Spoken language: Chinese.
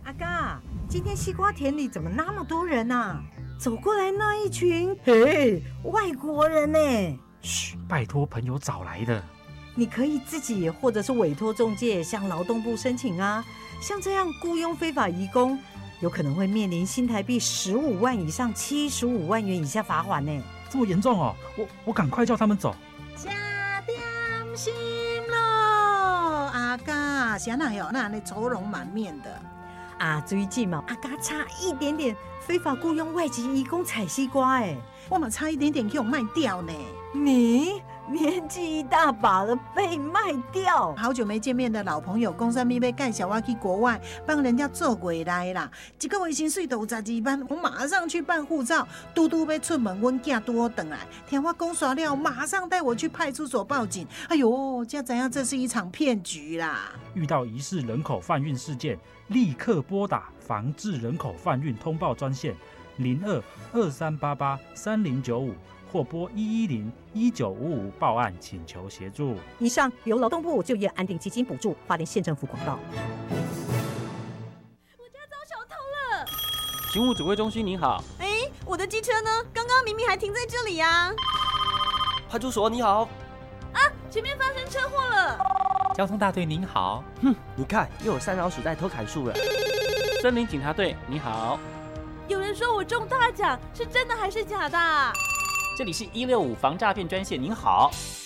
阿嘎，今天西瓜田里怎么那么多人啊？走过来那一群，嘿，外国人呢？ 嘘，拜托朋友找来的。 你可以自己或者是委托中介向劳动部申请啊。像这样雇佣非法移工，有可能会面临新台币15万以上75万元以下罚款呢。 这么严重哦？我赶快叫他们走。 吃点心咯，阿嘎，谁哪有那愁容满面的？ 啊，最近嘛，阿嘎差一点点非法雇佣外籍移工采西瓜，哎， 我们差一点点给我卖掉呢。 你年纪一大把了，被卖掉？ 好久没见面的老朋友，公司咪要介绍我去国外帮人家做回来啦。一个月薪水都有12万，我马上去办护照。嘟嘟要出门，阮囝拄好回来，听我讲耍了，马上带我去派出所报警。哎呦，才知影这是一场骗局啦！ 遇到疑似人口贩运事件，立刻拨打防治人口贩运通报专线02-2388-3095。或拨110-1955报案，请求协助。 以上由劳动部就业安定基金补助，花莲县政府广告。 我家遭小偷了！ 勤务指挥中心您好。 我的机车呢？刚刚明明还停在这里呀。 派出所你好。 前面发生车祸了。 交通大队您好。 你看又有3老鼠在偷砍树了。森林警察队你好。 有人说我中大奖，是真的还是假的？ 这里是165防诈骗专线，您好。